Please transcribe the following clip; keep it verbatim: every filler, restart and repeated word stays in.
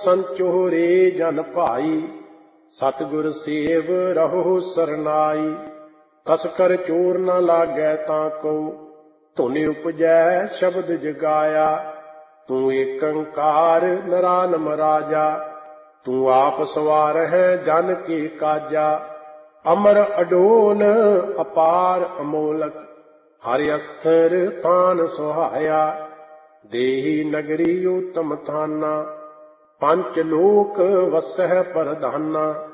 ਸੰਚੋਰੇ ਜਨ ਭਾਈ, ਸਤਿਗੁਰ ਸੇਵ ਰਹੋ ਸਰਨਾਈ। ਕਸ ਕਰ ਚੋਰ ਨ ਲਾਗੈ ਤਾਂ ਕੋ, ਧੁਨ ਉਪਜੈ ਸ਼ਬਦ ਜਗਾਇਆ। ਤੂੰ ਏਕੰਕਾਰ ਨਿਰਾਲਮ ਰਾਜਾ, ਤੂੰ ਆਪ ਸਵਾਰ ਹੈ ਜਨ ਕੇ ਕਾਜਾ। ਅਮਰ ਅਡੋਲ ਅਪਾਰ ਅਮੋਲਕ, ਹਰਿ ਅਸਥਰ ਤਾਨ ਸੁਹਾਇਆ। ਦੇਹੀ ਨਗਰੀ ਉਤਮ ਥਾਨਾ, ਪੰਚ ਲੋਕ ਵਸਹਿ ਪ੍ਰਧਾਨਾ।